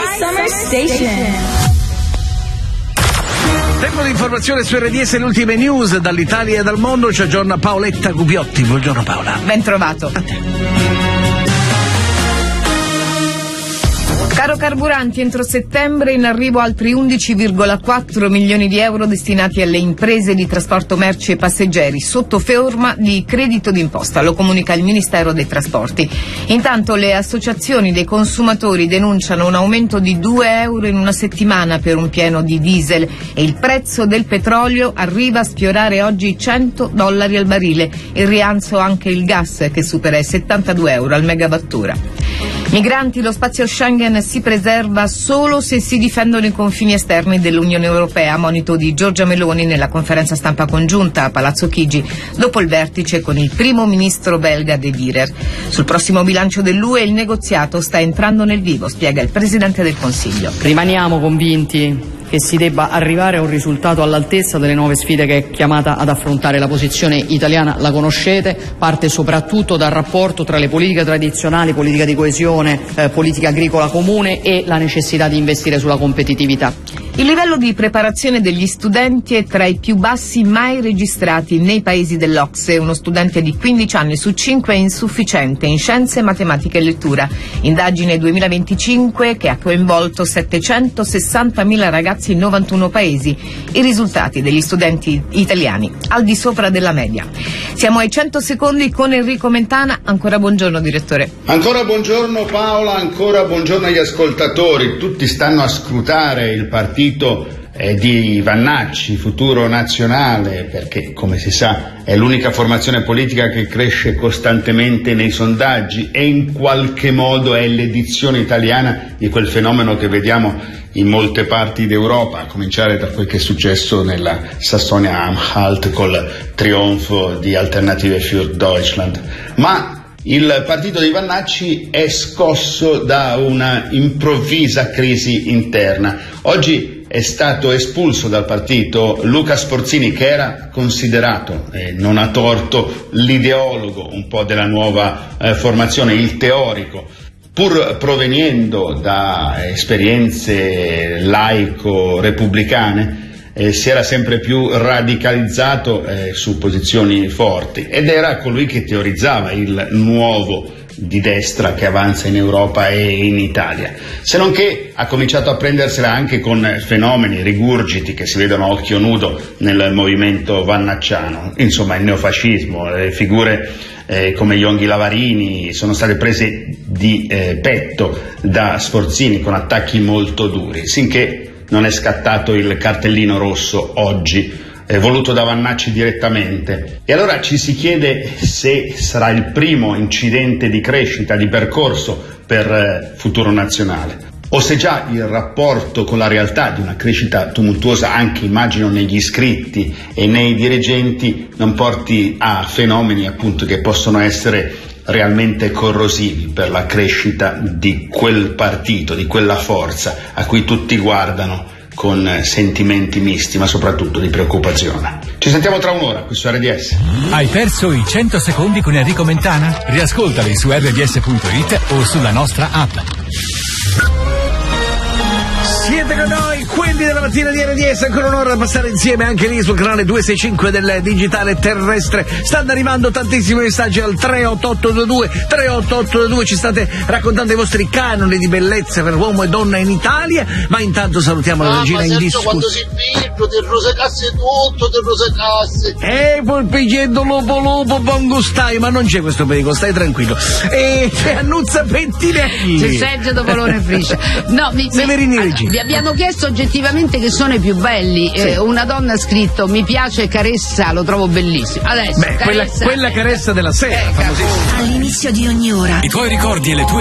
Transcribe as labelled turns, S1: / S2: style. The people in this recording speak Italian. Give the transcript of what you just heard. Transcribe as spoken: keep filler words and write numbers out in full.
S1: Rai Summer Station.
S2: Tempo di informazione su R D S, le ultime news dall'Italia e dal mondo. Ci aggiorna Paoletta Gubiotti. Buongiorno Paola.
S3: Ben trovato. Caro carburanti, entro settembre in arrivo altri undici virgola quattro milioni di euro destinati alle imprese di trasporto merci e passeggeri sotto forma di credito d'imposta, lo comunica il Ministero dei Trasporti. Intanto le associazioni dei consumatori denunciano un aumento di due euro in una settimana per un pieno di diesel e il prezzo del petrolio arriva a sfiorare oggi cento dollari al barile. Il rialzo anche il gas che supera i settantadue euro al megawattora. Migranti, lo spazio Schengen si preserva solo se si difendono i confini esterni dell'Unione Europea, monito di Giorgia Meloni nella conferenza stampa congiunta a Palazzo Chigi, dopo il vertice con il primo ministro belga De Wierer. Sul prossimo bilancio dell'U E il negoziato sta entrando nel vivo, spiega il Presidente del Consiglio.
S4: Rimaniamo convinti che si debba arrivare a un risultato all'altezza delle nuove sfide che è chiamata ad affrontare. La posizione italiana la conoscete, parte soprattutto dal rapporto tra le politiche tradizionali, politica di coesione, eh, politica agricola comune e la necessità di investire sulla competitività.
S3: Il livello di preparazione degli studenti è tra i più bassi mai registrati nei paesi dell'Ocse. Uno studente di quindici anni su cinque è insufficiente in scienze, matematica e lettura. Indagine duemilaventicinque che ha coinvolto settecentosessantamila ragazzi in novantuno paesi. I risultati degli studenti italiani al di sopra della media. Siamo ai cento secondi con Enrico Mentana. Ancora buongiorno direttore.
S5: Ancora buongiorno Paola, ancora buongiorno agli ascoltatori. Tutti stanno a scrutare il partito eh, di Vannacci, Futuro Nazionale, perché come si sa è l'unica formazione politica che cresce costantemente nei sondaggi e in qualche modo è l'edizione italiana di quel fenomeno che vediamo in molte parti d'Europa, a cominciare da quel che è successo nella Sassonia-Anhalt col trionfo di Alternative für Deutschland. Ma il partito di Vannacci è scosso da una improvvisa crisi interna. Oggi è stato espulso dal partito Luca Sforzini, che era considerato, eh, non a torto, l'ideologo un po' della nuova eh, formazione, il teorico. Pur proveniendo da esperienze laico-repubblicane, eh, si era sempre più radicalizzato eh, su posizioni forti ed era colui che teorizzava il nuovo di destra che avanza in Europa e in Italia, se non che ha cominciato a prendersela anche con fenomeni rigurgiti che si vedono a occhio nudo nel movimento vannacciano. Insomma, il neofascismo, le figure eh, come Yonghi Lavarini sono state prese di eh, petto da Sforzini con attacchi molto duri, sinché non è scattato il cartellino rosso oggi Eh, voluto da Vannacci direttamente. E allora ci si chiede se sarà il primo incidente di crescita, di percorso per eh, Futuro Nazionale, o se già il rapporto con la realtà di una crescita tumultuosa, anche immagino negli iscritti e nei dirigenti, non porti a fenomeni appunto che possono essere realmente corrosivi per la crescita di quel partito, di quella forza a cui tutti guardano con sentimenti misti, ma soprattutto di preoccupazione. Ci sentiamo tra un'ora qui su R D S.
S6: Hai perso i cento secondi con Enrico Mentana? Riascoltali su R D S punto it o sulla nostra app.
S2: Siete con noi, quelli della mattina di R D S, ancora un'ora da passare insieme anche lì sul canale duecentosessantacinque del digitale terrestre. Stanno arrivando tantissimi messaggi al tre otto otto due due tre otto otto due due, ci state raccontando i vostri canoni di bellezza per uomo e donna in Italia, ma intanto salutiamo la regina indiscussa.
S7: Quando si figlio, ti rosecassi tutto, ti rosecassi.
S2: Eh, polpicetto lopo lopo bongostai, ma non c'è questo pericolo, stai tranquillo. E c'è Annuzza Pettinelli.
S8: C'è Sergio Dopolone Friscia. No, mi,
S2: Severini Regina.
S8: Vi abbiamo chiesto oggettivamente che sono i più belli. Sì. Eh, una donna ha scritto: mi piace Caressa, lo trovo bellissimo. Adesso,
S2: Beh,
S8: Caressa,
S2: quella, quella Caressa della sera,
S8: eh,
S2: famosissima.
S1: All'inizio di ogni ora
S6: I tuoi ricordi e le tue